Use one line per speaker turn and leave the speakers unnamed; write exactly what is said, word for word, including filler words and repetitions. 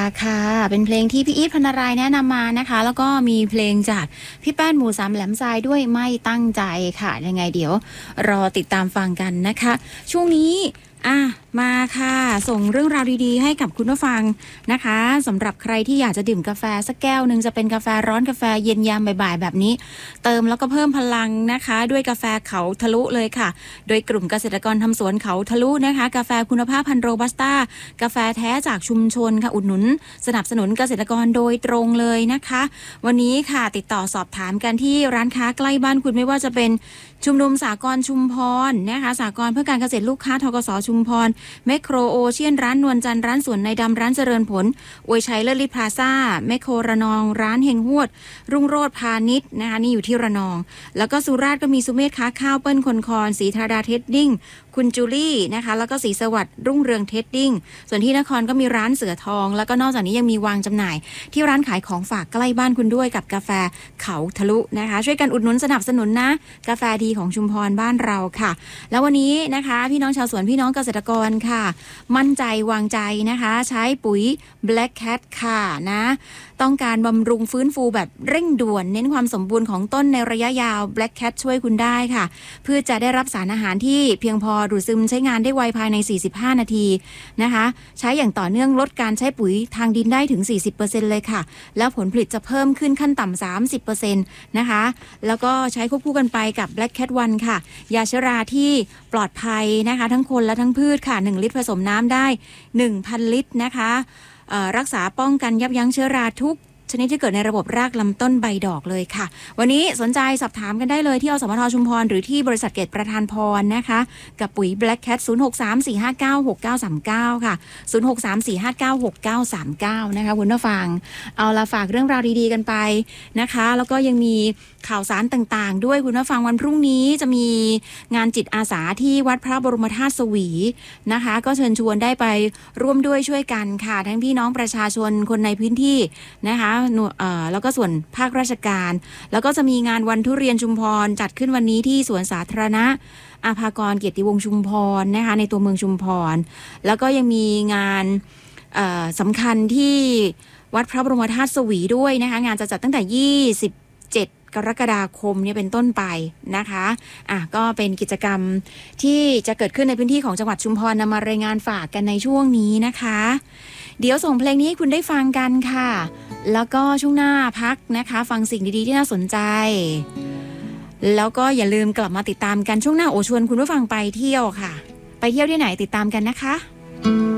ค่ะเป็นเพลงที่พี่อีทพรรณรายแนะนำมานะคะแล้วก็มีเพลงจากพี่แป้นหมู่สามแหลมทรายด้วยไม่ตั้งใจค่ะยังไงเดี๋ยวรอติดตามฟังกันนะคะช่วงนี้อ่ะมาค่ะส่งเรื่องราวดีๆให้กับคุณผู้ฟังนะคะสำหรับใครที่อยากจะดื่มกาแฟสักแก้วนึงจะเป็นกาแฟร้อนกาแฟเย็นยามบ่ายๆแบบนี้เติมแล้วก็เพิ่มพลังนะคะด้วยกาแฟเขาทะลุเลยค่ะโดยกลุ่มเกษตรกรทำสวนเขาทะลุนะคะกาแฟคุณภาพพันธุ์โรบัสต้ากาแฟแท้จากชุมชนค่ะอุดหนุนสนับสนุนเกษตรกรโดยตรงเลยนะคะวันนี้ค่ะติดต่อสอบถามกันที่ร้านค้าใกล้บ้านคุณไม่ว่าจะเป็นชุมนุมสากลชุมพรนะคะสากลเพื่อการเกษตรลูกค้าธกสชุมพรแมคโครโอเชียนร้านนวลจันทร์ร้านสวนในดำร้านเจริญผลอวยชัยเลิศลิพลาซ่าแมคโครระนองร้านเฮงฮวดรุ่งโรจน์พาณิชย์นะคะนี่อยู่ที่ระนองแล้วก็สุราษฎร์ก็มีสุเมธค้าข้าวเปิ้ลคนคอนศรีธาดาเทดดิ้งคุณจูลี่นะคะแล้วก็ศรีสวัสดิ์รุ่งเรืองเทดดิ้งส่วนที่นครก็มีร้านเสือทองแล้วก็นอกจากนี้ยังมีวางจำหน่ายที่ร้านขายของฝากใกล้บ้านคุณด้วยกับกาแฟเขาทะลุนะคะช่วยกันอุดหนุนสนับสนุนนะกาแฟดีของชุมพรบ้านเราค่ะแล้ววันนี้นะคะพี่น้องชาวสวนพี่น้องเกษตรกรค่ะมั่นใจวางใจนะคะใช้ปุ๋ย Black Cat ค่ะนะต้องการบำรุงฟื้นฟูแบบเร่งด่วนเน้นความสมบูรณ์ของต้นในระยะยาว Black Cat ช่วยคุณได้ค่ะเพื่อจะได้รับสารอาหารที่เพียงพอดูดซึมใช้งานได้ไวภายในสี่สิบห้านาทีนะคะใช้อย่างต่อเนื่องลดการใช้ปุ๋ยทางดินได้ถึง สี่สิบเปอร์เซ็นต์ เลยค่ะแล้วผลผลิตจะเพิ่มขึ้นขั้นต่ำ สามสิบเปอร์เซ็นต์ นะคะแล้วก็ใช้ควบคู่กันไปกับ Black Cat วันค่ะยาเชื้อราที่ปลอดภัยนะคะทั้งคนและทั้งพืชค่ะหนึ่งลิตรผสมน้ำได้ หนึ่งพัน ลิตรนะคะรักษาป้องกันยับยั้งเชื้อราทุกชนิดที่เกิดในระบบรากลำต้นใบดอกเลยค่ะวันนี้สนใจสอบถามกันได้เลยที่อสมทชุมพรหรือที่บริษัทเกษประธานพรนะคะกับปุ๋ย Black Cat ศูนย์ หก สาม สี่ ห้า เก้า หก เก้า สาม เก้าค่ะศูนย์ หก สาม สี่ ห้า เก้า หก เก้า สาม เก้านะคะคุณผู้ฟังเอาละฝากเรื่องราวดีๆกันไปนะคะแล้วก็ยังมีข่าวสารต่างๆด้วยคุณผู้ฟังวันพรุ่งนี้จะมีงานจิตอาสาที่วัดพระบรมธาตุสวีนะคะก็เชิญชวนได้ไปร่วมด้วยช่วยกันค่ะทั้งพี่น้องประชาชนคนในพื้นที่นะคะแล้วก็ส่วนภาคราชการแล้วก็จะมีงานวันทุเรียนชุมพรจัดขึ้นวันนี้ที่สวนสาธารณะอาภากรเกียรติวงศ์ชุมพรนะคะในตัวเมืองชุมพรแล้วก็ยังมีงานสำคัญที่วัดพระบรมธาตุสวีด้วยนะคะงานจะจัดตั้งแต่ยี่สิบเจ็ดกรกฎาคมเนี่ยเป็นต้นไปนะคะอ่ะก็เป็นกิจกรรมที่จะเกิดขึ้นในพื้นที่ของจังหวัดชุมพรนำมารายงานฝากกันในช่วงนี้นะคะเดี๋ยวส่งเพลงนี้ให้คุณได้ฟังกันค่ะแล้วก็ช่วงหน้าพักนะคะฟังสิ่งดีๆที่น่าสนใจแล้วก็อย่าลืมกลับมาติดตามกันช่วงหน้าโอชวนคุณผู้ฟังไปเที่ยวค่ะไปเที่ยวที่ไหนติดตามกันนะคะ